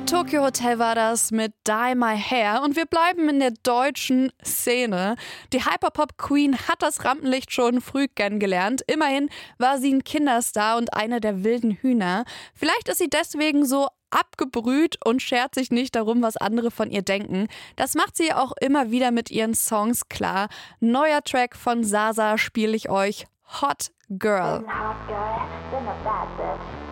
Tokyo Hotel war das mit Dye My Hair und wir bleiben in der deutschen Szene. Die Hyperpop-Queen hat das Rampenlicht schon früh kennengelernt. Immerhin war sie ein Kinderstar und eine der wilden Hühner. Vielleicht ist sie deswegen so abgebrüht und schert sich nicht darum, was andere von ihr denken. Das macht sie auch immer wieder mit ihren Songs klar. Neuer Track von Sasa spiele ich euch, Hot Girl.